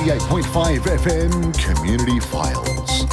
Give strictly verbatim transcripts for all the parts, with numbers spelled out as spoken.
eighty-eight point five F M Community Files.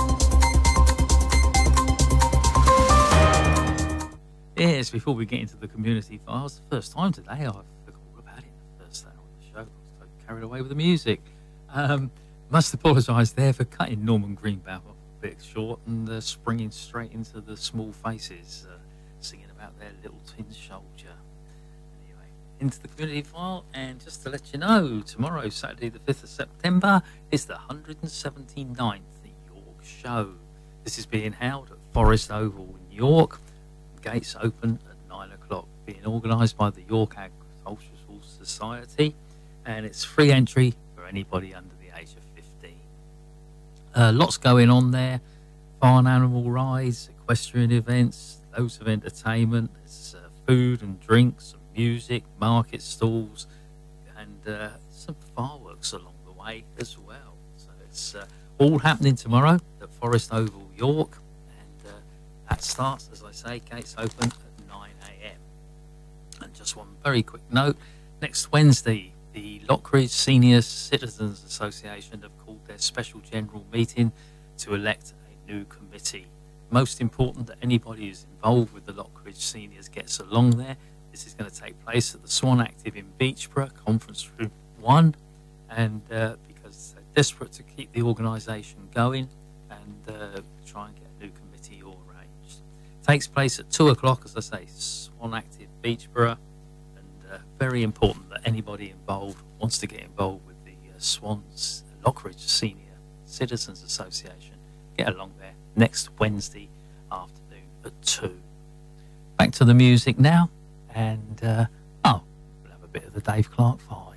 Yes, before we get into the Community Files, the first time today I forgot all about it the first day on the show. I was so carried away with the music. Um, must apologise there for cutting Norman Greenbaum off a bit short and uh, springing straight into the Small Faces, uh, singing about their little tin soldier. Anyway, into the Community File, and just to let you know, tomorrow, Saturday the fifth of September, is the one hundred seventy-ninth York Show. This is being held at Forest Oval in York. Gates open at nine o'clock, being organised by the York Agricultural Society, and it's free entry for anybody under the age of fifteen. Uh, lots going on there, farm animal rides, equestrian events, loads of entertainment. There's uh, food and drinks, some music, market stalls, and uh, some fireworks along the way as well. So it's uh, all happening tomorrow at Forest Oval, York. That starts, as I say, gates open at nine a m. And just one very quick note, next Wednesday, the Lockridge Senior Citizens Association have called their special general meeting to elect a new committee. Most important that anybody who's involved with the Lockridge Seniors gets along there. This is going to take place at the Swan Active in Beechborough, Conference Room one, and uh, because they're desperate to keep the organisation going and uh, try and get a new committee all takes place at two o'clock, as I say, Swan Active, Beechborough, and uh, very important that anybody involved wants to get involved with the uh, Swans Lockridge Senior Citizens Association. Get along there next Wednesday afternoon at two. Back to the music now, and uh, oh, we'll have a bit of the Dave Clark Five.